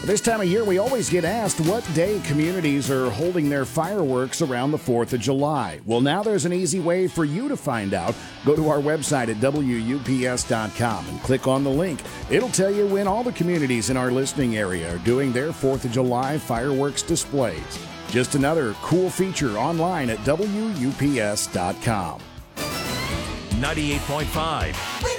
This time of year, we always get asked what day communities are holding their fireworks around the 4th of July. Well, now there's an easy way for you to find out. Go to our website at WUPS.com and click on the link. It'll tell you when all the communities in our listening area are doing their 4th of July fireworks displays. Just another cool feature online at WUPS.com. 98.5